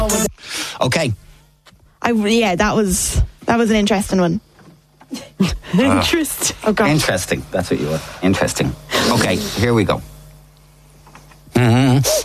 Okay. That was an interesting one. Interesting. Oh, God. Interesting. That's what you were. Interesting. Okay, here we go.